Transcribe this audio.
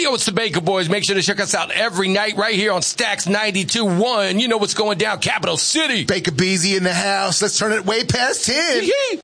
Hey, yo, it's the Baker Boys. Make sure to check us out every night right here on Stacks 92.1. You know what's going down, Capital City. Baker Beezy in the house. Let's turn it way past 10.